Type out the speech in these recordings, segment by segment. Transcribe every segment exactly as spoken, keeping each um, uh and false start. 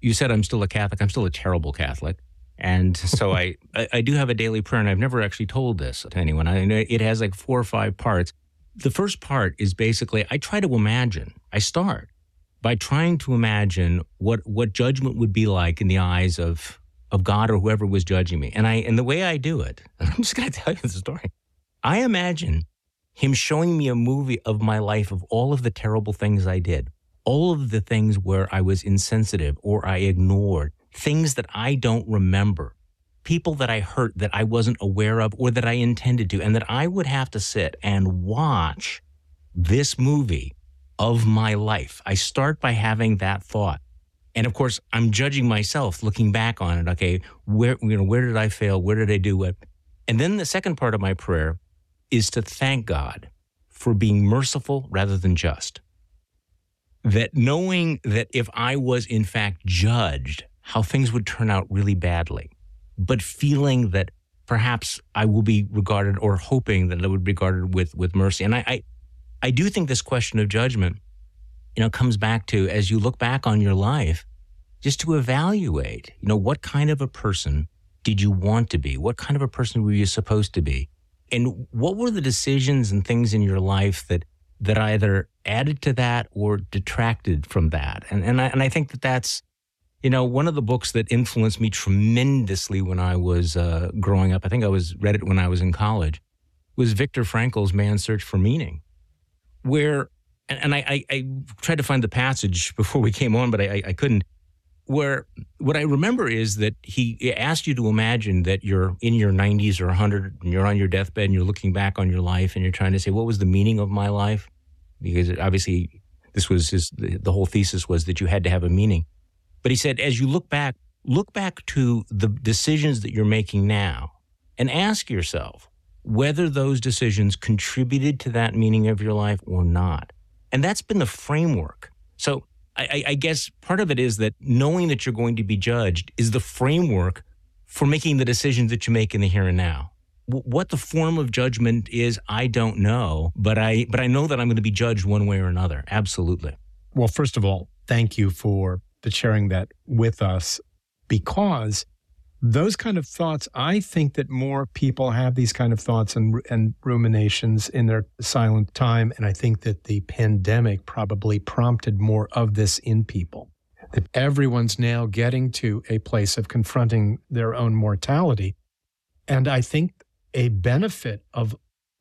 you said I'm still a Catholic. I'm still a terrible Catholic. And so I, I, I do have a daily prayer, and I've never actually told this to anyone. I know it has like four or five parts. The first part is basically I try to imagine. I start by trying to imagine what what judgment would be like in the eyes of of God or whoever was judging me. And I and the way I do it, and I'm just going to tell you the story. I imagine him showing me a movie of my life of all of the terrible things I did, all of the things where I was insensitive or I ignored, things that I don't remember, people that I hurt that I wasn't aware of or that I intended to, and that I would have to sit and watch this movie of my life. I start by having that thought. And of course, I'm judging myself, looking back on it. Okay, where, you know, where did I fail? Where did I do what? And then the second part of my prayer is to thank God for being merciful rather than just. That knowing that if I was in fact judged, how things would turn out really badly, but feeling that perhaps I will be regarded, or hoping that I would be regarded with, with mercy. And I, I, I do think this question of judgment, you know, comes back to, as you look back on your life, just to evaluate, you know, what kind of a person did you want to be? What kind of a person were you supposed to be? And what were the decisions and things in your life that that either added to that or detracted from that? And and I and I think that that's, you know, one of the books that influenced me tremendously when I was uh, growing up. I think I was read it when I was in college. Was Viktor Frankl's Man's Search for Meaning, where and, and I, I, I tried to find the passage before we came on, but I, I couldn't. Where what I remember is that he asked you to imagine that you're in your nineties or one hundred and you're on your deathbed and you're looking back on your life and you're trying to say, what was the meaning of my life? Because obviously this was his, the, the whole thesis was that you had to have a meaning. But he said, as you look back, look back to the decisions that you're making now and ask yourself whether those decisions contributed to that meaning of your life or not. And that's been the framework. So I, I guess part of it is that knowing that you're going to be judged is the framework for making the decisions that you make in the here and now. W- what the form of judgment is, I don't know, but I but I know that I'm going to be judged one way or another. Absolutely. Well, first of all, thank you for sharing that with us, because those kind of thoughts, I think that more people have these kind of thoughts and, and ruminations in their silent time. And I think that the pandemic probably prompted more of this in people, that everyone's now getting to a place of confronting their own mortality. And I think a benefit of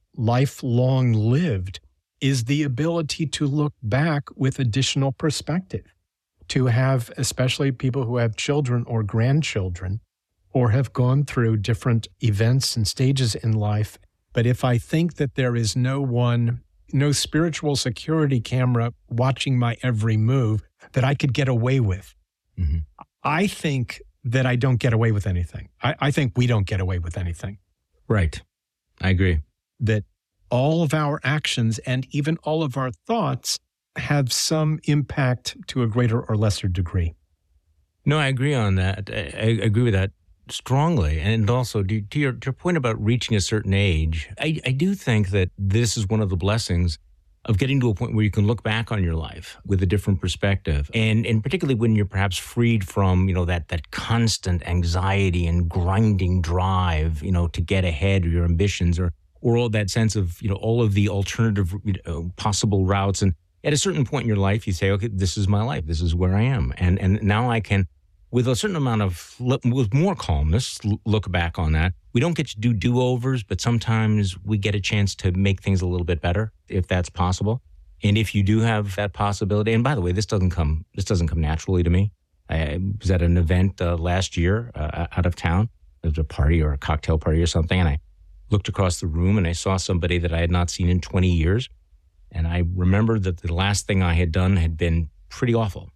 lifelong lived is the ability to look back with additional perspective, to have, especially people who have children or grandchildren, or have gone through different events and stages in life. But if I think that there is no one, no spiritual security camera watching my every move that I could get away with, mm-hmm. I think that I don't get away with anything. I, I think we don't get away with anything. Right. I agree. That all of our actions and even all of our thoughts have some impact to a greater or lesser degree. No, I agree on that. I, I agree with that strongly. And also, to, to, your, to your point about reaching a certain age, I, I do think that this is one of the blessings of getting to a point where you can look back on your life with a different perspective. And, and particularly when you're perhaps freed from, you know, that, that constant anxiety and grinding drive, you know, to get ahead, or your ambitions, or, or all that sense of, you know, all of the alternative, you know, possible routes. And at a certain point in your life, you say, okay, this is my life. This is where I am. And, and now I can, with a certain amount of, with more calmness, look back on that. We don't get to do do-overs, but sometimes we get a chance to make things a little bit better, if that's possible. And if you do have that possibility, and by the way, this doesn't come, this doesn't come naturally to me. I was at an event uh, last year uh, out of town. There was a party or a cocktail party or something, and I looked across the room and I saw somebody that I had not seen in twenty years. And I remembered that the last thing I had done had been pretty awful.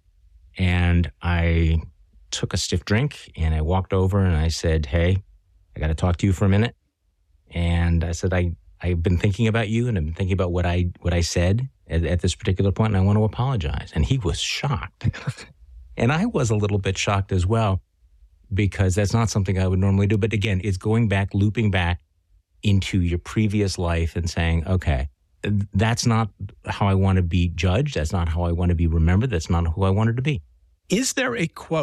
And I took a stiff drink and I walked over and I said, hey, I got to talk to you for a minute. And I said, I, I've been thinking about you and I've been thinking about what I what I said at, at this particular point, and I want to apologize. And he was shocked. And I was a little bit shocked as well, because that's not something I would normally do. But again, it's going back, looping back into your previous life and saying, okay, that's not how I want to be judged. That's not how I want to be remembered. That's not who I wanted to be. Is there a quote